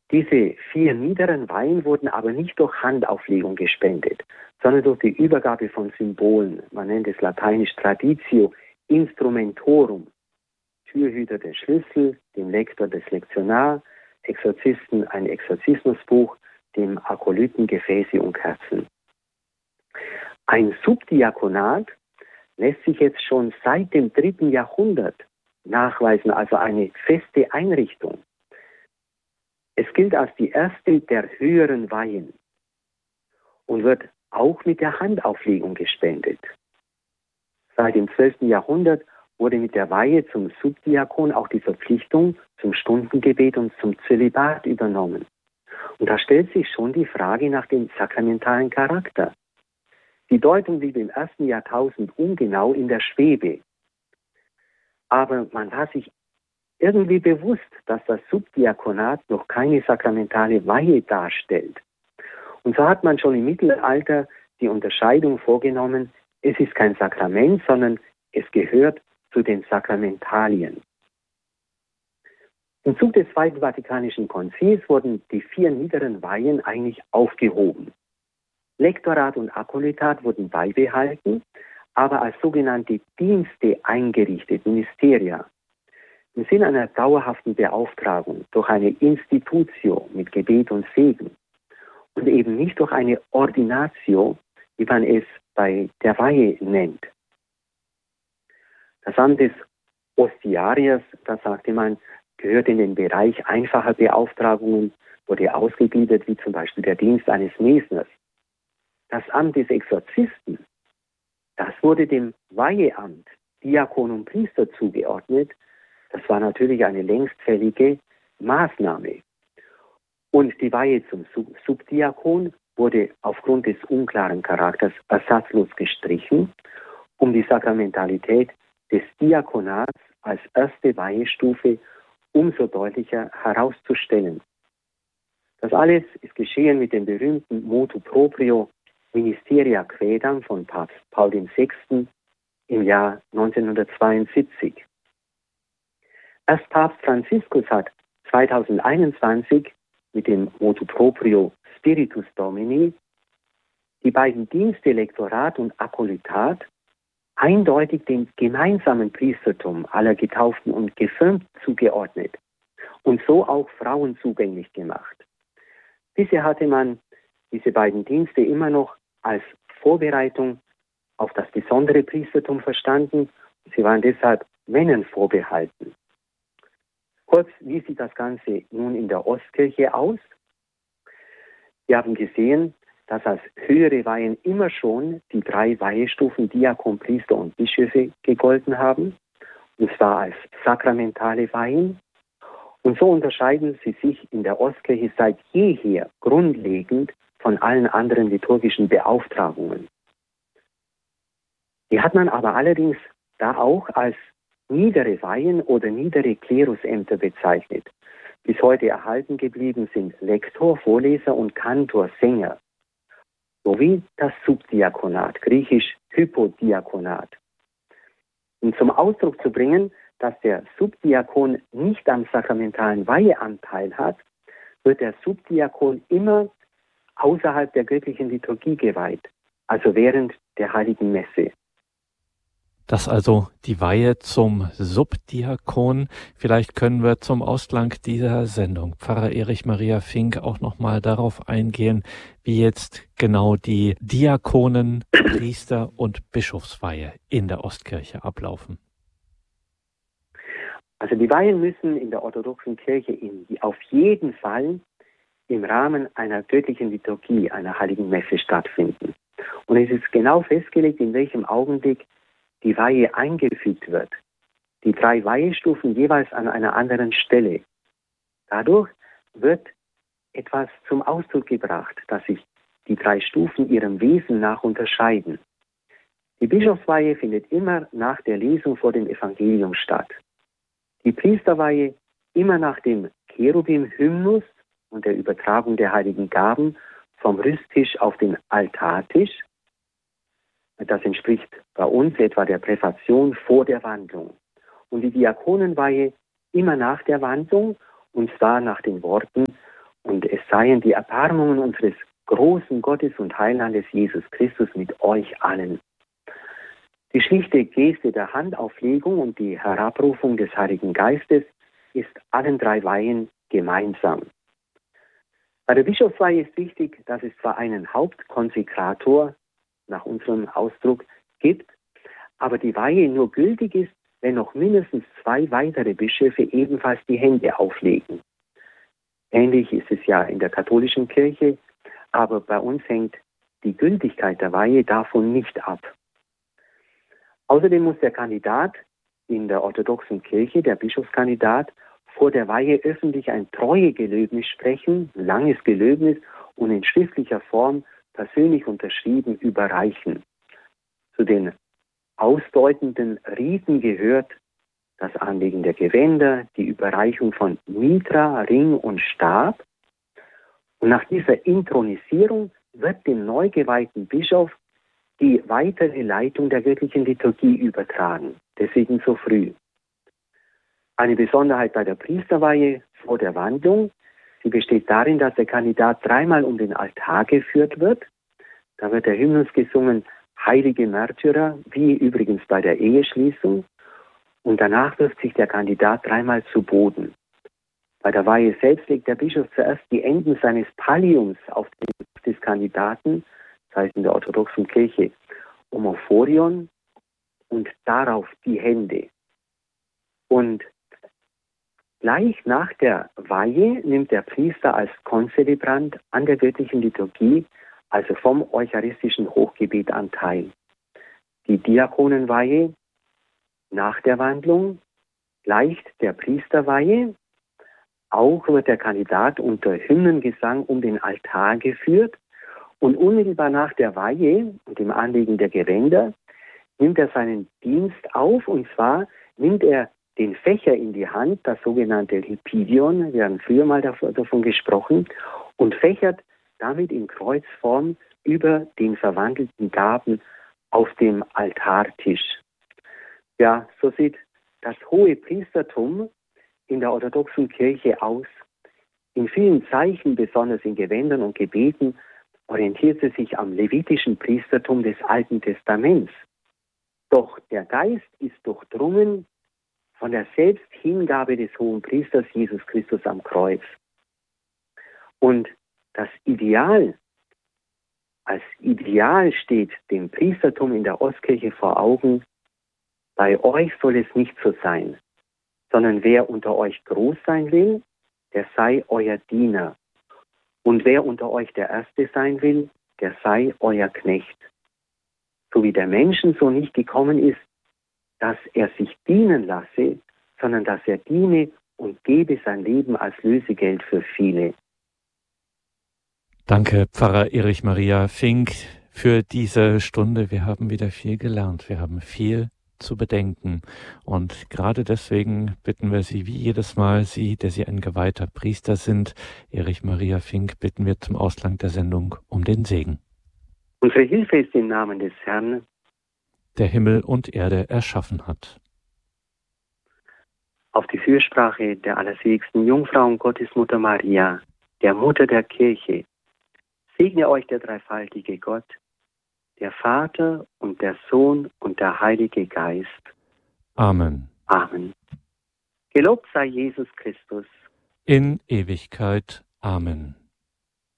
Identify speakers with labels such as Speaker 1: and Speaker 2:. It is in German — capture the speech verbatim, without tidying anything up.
Speaker 1: Diese vier niederen Weihen wurden aber nicht durch Handauflegung gespendet, sondern durch die Übergabe von Symbolen. Man nennt es lateinisch Traditio Instrumentorum. Türhüter den Schlüssel, dem Lektor das Lektionar, Exorzisten ein Exorzismusbuch, dem Akolyten Gefäße und Kerzen. Ein Subdiakonat lässt sich jetzt schon seit dem dritten Jahrhundert nachweisen, also eine feste Einrichtung. Es gilt als die erste der höheren Weihen und wird auch mit der Handauflegung gespendet. Seit dem zwölften Jahrhundert wurde mit der Weihe zum Subdiakon auch die Verpflichtung zum Stundengebet und zum Zölibat übernommen. Und da stellt sich schon die Frage nach dem sakramentalen Charakter. Die Deutung blieb im ersten Jahrtausend ungenau in der Schwebe. Aber man war sich irgendwie bewusst, dass das Subdiakonat noch keine sakramentale Weihe darstellt. Und so hat man schon im Mittelalter die Unterscheidung vorgenommen, es ist kein Sakrament, sondern es gehört zu den Sakramentalien. Im Zug des Zweiten Vatikanischen Konzils wurden die vier niederen Weihen eigentlich aufgehoben. Lektorat und Akolytat wurden beibehalten, aber als sogenannte Dienste eingerichtet, Ministeria, im Sinne einer dauerhaften Beauftragung durch eine Institutio mit Gebet und Segen und eben nicht durch eine Ordinatio, wie man es bei der Weihe nennt. Das Amt des Ostiariers, da sagte man, gehört in den Bereich einfacher Beauftragungen, wurde ausgegliedert, wie zum Beispiel der Dienst eines Mesners. Das Amt des Exorzisten, das wurde dem Weiheamt, Diakon und Priester zugeordnet. Das war natürlich eine längstfällige Maßnahme. Und die Weihe zum Subdiakon wurde aufgrund des unklaren Charakters ersatzlos gestrichen, um die Sakramentalität des Diakonats als erste Weihestufe umso deutlicher herauszustellen. Das alles ist geschehen mit dem berühmten Motu Proprio Ministeria Quaedam von Papst Paul der Sechste im Jahr neunzehnhundertzweiundsiebzig. Erst Papst Franziskus hat zweitausendeinundzwanzig mit dem Motu Proprio Spiritus Domini die beiden Dienste Lektorat und Akolytat eindeutig dem gemeinsamen Priestertum aller Getauften und Gefirmten zugeordnet und so auch Frauen zugänglich gemacht. Bisher hatte man diese beiden Dienste immer noch als Vorbereitung auf das besondere Priestertum verstanden. Sie waren deshalb Männern vorbehalten. Kurz, wie sieht das Ganze nun in der Ostkirche aus? Wir haben gesehen, dass als höhere Weihen immer schon die drei Weihestufen Diakon, Priester und Bischöfe gegolten haben, und zwar als sakramentale Weihen. Und so unterscheiden sie sich in der Ostkirche seit jeher grundlegend von allen anderen liturgischen Beauftragungen. Die hat man aber allerdings da auch als niedere Weihen oder niedere Klerusämter bezeichnet. Bis heute erhalten geblieben sind Lektor, Vorleser und Kantor, Sänger, sowie das Subdiakonat, griechisch Hypodiakonat. Um zum Ausdruck zu bringen, dass der Subdiakon nicht am sakramentalen Weiheanteil hat, wird der Subdiakon immer außerhalb der göttlichen Liturgie geweiht, also während der Heiligen Messe.
Speaker 2: Das also die Weihe zum Subdiakon. Vielleicht können wir zum Ausklang dieser Sendung, Pfarrer Erich Maria Fink, auch nochmal darauf eingehen, wie jetzt genau die Diakonen, Priester und Bischofsweihe in der Ostkirche ablaufen.
Speaker 1: Also die Weihen müssen in der orthodoxen Kirche in, auf jeden Fall im Rahmen einer göttlichen Liturgie, einer Heiligen Messe stattfinden. Und es ist genau festgelegt, in welchem Augenblick die Weihe eingefügt wird. Die drei Weihestufen jeweils an einer anderen Stelle. Dadurch wird etwas zum Ausdruck gebracht, dass sich die drei Stufen ihrem Wesen nach unterscheiden. Die Bischofsweihe findet immer nach der Lesung vor dem Evangelium statt. Die Priesterweihe immer nach dem Cherubim-Hymnus und der Übertragung der heiligen Gaben vom Rüsttisch auf den Altartisch. Das entspricht bei uns etwa der Präfation vor der Wandlung. Und die Diakonenweihe immer nach der Wandlung, und zwar nach den Worten: Und es seien die Erbarmungen unseres großen Gottes und Heilandes Jesus Christus mit euch allen. Die schlichte Geste der Handauflegung und die Herabrufung des Heiligen Geistes ist allen drei Weihen gemeinsam. Bei der Bischofsweihe ist wichtig, dass es zwar einen Hauptkonsekrator, nach unserem Ausdruck, gibt, aber die Weihe nur gültig ist, wenn noch mindestens zwei weitere Bischöfe ebenfalls die Hände auflegen. Ähnlich ist es ja in der katholischen Kirche, aber bei uns hängt die Gültigkeit der Weihe davon nicht ab. Außerdem muss der Kandidat in der orthodoxen Kirche, der Bischofskandidat, vor der Weihe öffentlich ein Treuegelöbnis sprechen, ein langes Gelöbnis, und in schriftlicher Form persönlich unterschrieben überreichen. Zu den ausdeutenden Riten gehört das Anlegen der Gewänder, die Überreichung von Mitra, Ring und Stab. Und nach dieser Inthronisierung wird dem neu geweihten Bischof die weitere Leitung der göttlichen Liturgie übertragen. Deswegen so früh. Eine Besonderheit bei der Priesterweihe vor der Wandlung, sie besteht darin, dass der Kandidat dreimal um den Altar geführt wird. Da wird der Hymnus gesungen, heilige Märtyrer, wie übrigens bei der Eheschließung. Und danach wirft sich der Kandidat dreimal zu Boden. Bei der Weihe selbst legt der Bischof zuerst die Enden seines Palliums auf den Kopf des Kandidaten, das heißt in der orthodoxen Kirche Omophorion, und darauf die Hände. Und gleich nach der Weihe nimmt der Priester als Konzelebrant an der göttlichen Liturgie, also vom eucharistischen Hochgebet, an teil. Die Diakonenweihe nach der Wandlung gleicht der Priesterweihe. Auch wird der Kandidat unter Hymnengesang um den Altar geführt, und unmittelbar nach der Weihe und dem Anlegen der Gewänder nimmt er seinen Dienst auf, und zwar nimmt er den Fächer in die Hand, das sogenannte Lipidion, wir haben früher mal davon gesprochen, und fächert damit in Kreuzform über den verwandelten Gaben auf dem Altartisch. Ja, so sieht das hohe Priestertum in der orthodoxen Kirche aus. In vielen Zeichen, besonders in Gewändern und Gebeten, orientiert sie sich am levitischen Priestertum des Alten Testaments. Doch der Geist ist durchdrungen von der Selbsthingabe des hohen Priesters Jesus Christus am Kreuz. Und das Ideal, als Ideal steht dem Priestertum in der Ostkirche vor Augen: Bei euch soll es nicht so sein, sondern wer unter euch groß sein will, der sei euer Diener. Und wer unter euch der Erste sein will, der sei euer Knecht. So wie der Menschensohn nicht gekommen ist, dass er sich dienen lasse, sondern dass er diene und gebe sein Leben als Lösegeld für viele.
Speaker 2: Danke, Pfarrer Erich Maria Fink, für diese Stunde. Wir haben wieder viel gelernt. Wir haben viel zu bedenken. Und gerade deswegen bitten wir Sie, wie jedes Mal, Sie, der Sie ein geweihter Priester sind, Erich Maria Fink, bitten wir zum Ausklang der Sendung um den Segen.
Speaker 1: Unsere Hilfe ist im Namen des Herrn,
Speaker 2: der Himmel und Erde erschaffen hat.
Speaker 1: Auf die Fürsprache der allerseligsten Jungfrau und Gottesmutter Maria, der Mutter der Kirche, segne euch der dreifaltige Gott, der Vater und der Sohn und der Heilige Geist.
Speaker 2: Amen.
Speaker 1: Amen. Gelobt sei Jesus Christus.
Speaker 2: In Ewigkeit. Amen.